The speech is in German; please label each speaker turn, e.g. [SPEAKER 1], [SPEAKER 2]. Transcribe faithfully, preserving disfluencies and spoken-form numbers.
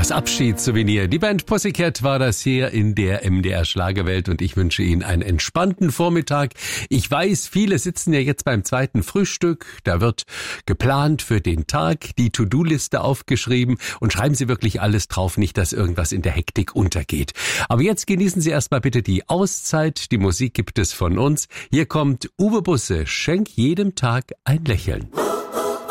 [SPEAKER 1] Das Abschiedssouvenir. Die Band Pussycat war das hier in der M D R Schlagerwelt und ich wünsche Ihnen einen entspannten Vormittag. Ich weiß, viele sitzen ja jetzt beim zweiten Frühstück. Da wird geplant für den Tag, die To-Do-Liste aufgeschrieben und schreiben Sie wirklich alles drauf, nicht, dass irgendwas in der Hektik untergeht. Aber jetzt genießen Sie erstmal bitte die Auszeit. Die Musik gibt es von uns. Hier kommt Uwe Busse. Schenk jedem Tag ein Lächeln.